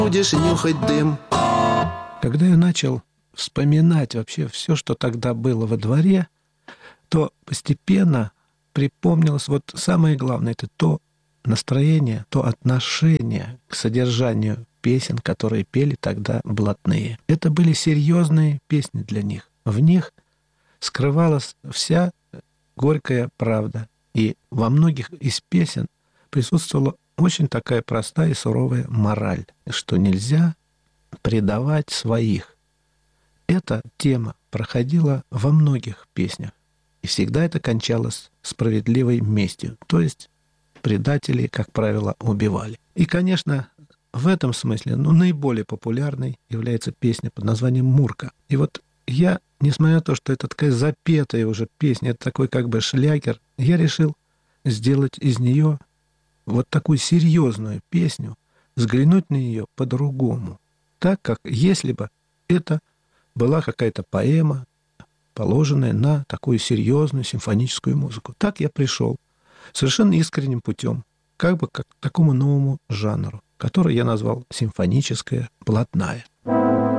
будешь нюхать дым. Когда я начал вспоминать вообще все, что тогда было во дворе, то постепенно припомнилось вот самое главное — это то настроение, то отношение к содержанию песен, которые пели тогда блатные. Это были серьезные песни для них. В них скрывалась вся горькая правда. И во многих из песен присутствовала очень такая простая и суровая мораль, что нельзя предавать своих. Эта тема проходила во многих песнях. И всегда это кончалось справедливой местью. То есть предателей, как правило, убивали. И, конечно, в этом смысле наиболее популярной является песня под названием «Мурка». И вот я, несмотря на то, что это такая запетая уже песня, это такой как бы шлягер, я решил сделать из нее вот такую серьезную песню, взглянуть на нее по-другому. Так, как если бы это была какая-то поэма, положенная на такую серьезную симфоническую музыку. Так я пришел совершенно искренним путем, как бы к такому новому жанру, который я назвал симфоническая блатная.